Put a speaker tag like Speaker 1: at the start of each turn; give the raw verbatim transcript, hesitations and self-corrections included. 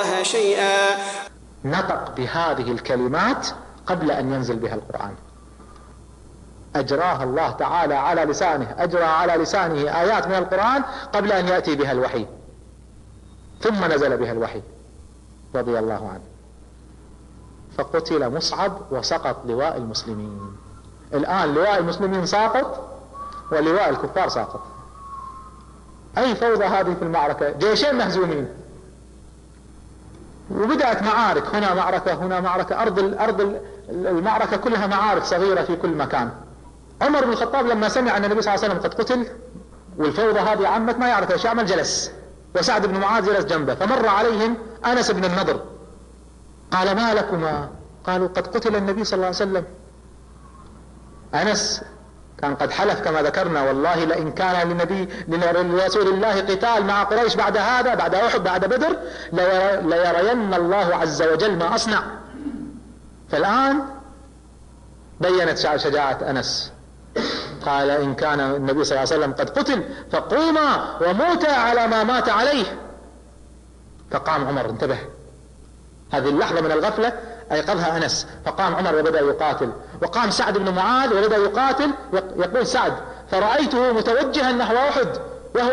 Speaker 1: الله شيئا.
Speaker 2: نطق بهذه الكلمات قبل أن ينزل بها القرآن، أجراها الله تعالى على لسانه، أجرى على لسانه آيات من القرآن قبل أن يأتي بها الوحي، ثم نزل بها الوحي رضي الله عنه. فقتل مصعب وسقط لواء المسلمين. الآن لواء المسلمين ساقط ولواء الكفار ساقط. أي فوضى هذه في المعركة، جيشين مهزومين، وبدأت معارك، هنا معركة هنا معركة، أرض الأرض المعركة كلها معارك صغيرة في كل مكان. عمر بن الخطاب لما سمع أن النبي صلى الله عليه وسلم قد قتل والفوضى هذه عمت ما يعرف ايش يعمل، جلس، وسعد بن معاذ جلس جنبه، فمر عليهم أنس بن النضر قال ما لكما؟ قالوا قد قتل النبي صلى الله عليه وسلم. أنس كان قد حلف كما ذكرنا والله لئن كان للنبي لرسول الله قتال مع قريش بعد هذا، بعد أحد بعد بدر، ليرين الله عز وجل ما أصنع. فالآن بينت شجاعة أنس، قال إن كان النبي صلى الله عليه وسلم قد قتل فقوما وموتا على ما مات عليه. فقام عمر، انتبه، هذه اللحظة من الغفلة أيقظها أنس، فقام عمر وبدأ يقاتل، وقام سعد بن معاذ وبدأ يقاتل. يقول سعد فرأيته متوجها نحو أحد